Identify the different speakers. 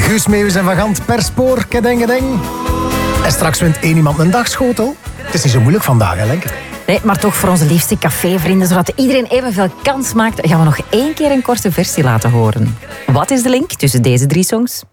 Speaker 1: Guus Meeuwis en Van Gant per spoor, kedeng, kedeng. En straks wint één iemand een dagschotel. Het is niet zo moeilijk vandaag, hè, Lenke?
Speaker 2: Nee, maar toch voor onze liefste cafévrienden, zodat iedereen evenveel kans maakt, gaan we nog één keer een korte versie laten horen. Wat is de link tussen deze 3 songs?